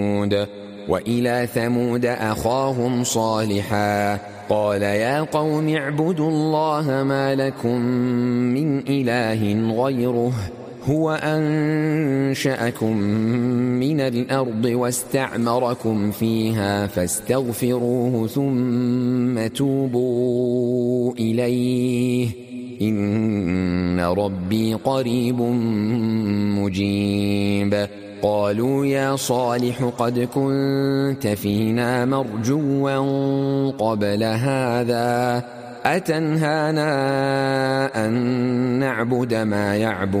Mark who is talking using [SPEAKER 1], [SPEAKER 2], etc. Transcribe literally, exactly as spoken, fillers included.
[SPEAKER 1] وإلى ثمود أخاهم صالحا قال يا قوم اعبدوا الله ما لكم من إله غيره هو أنشأكم من الأرض واستعمركم فيها فاستغفروه ثم توبوا إليه إن ربي قريب مجيب. قالوا يا صالح قد كنت فينا مرجوا قبل هذا أتنهانا أن نعبد ما يعبد